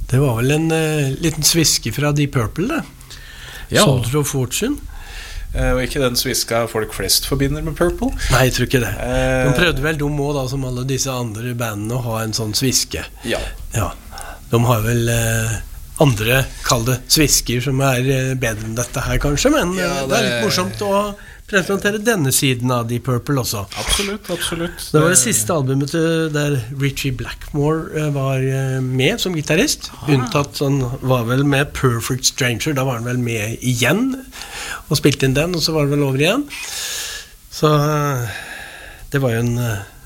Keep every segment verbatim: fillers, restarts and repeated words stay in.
Det var vel en uh, liten sviske fra Deep Purple, det. Ja. Soldier of Fortune. Uh, og ikke den sviska folk flest forbinder med Purple. Nei, jeg tror ikke det. De prøvde vel, de må da, som alle disse andre bandene, å ha en sånn sviske. Ja. Ja. De har vel uh, andre, kall det svisker, som er uh, bedre enn dette her, kanskje, men ja, det, det er litt morsomt å presentere denne siden av Deep Purple også. Absolutt, absolutt. Det var det siste albumet der Richie Blackmore var med som gitarrist. Ah. Unntatt han var vel med Perfect Stranger, da var han vel med igjen og spilte inn den, og så var det vel over igjen. Så det var jo en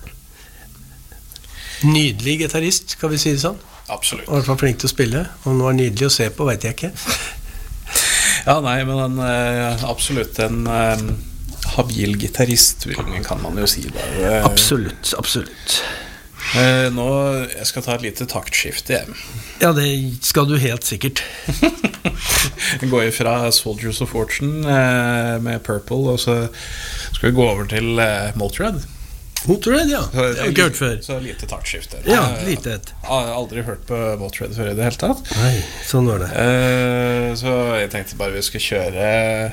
nydelig gitarist, skal vi si det sånn. Absolutt. Han var i hvert fall flink til å spille. Om han var nydelig å se på, vet jeg ikke. Ja, nei, men han er absolutt en um, habil gitarist, kan man jo si det. Absolutt, absolutt. Uh, nå, jeg skal ta et lite taktskifte hjem. Ja, det skal du helt sikkert. Vi går fra Soldiers of Fortune uh, med Purple, og så skal vi gå over til uh, Motörhead. Motörhead, ja. Det har jeg ikke hørt før. Så lite taktskifte. Ja, lite et. Jeg har aldri hørt på Motörhead før i det hele tatt. Nei, sånn var det. Uh, så jeg tenkte bare vi skal kjøre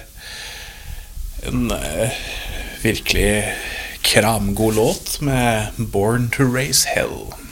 en uh, virkelig kramgod låt med Born to Raise Hell.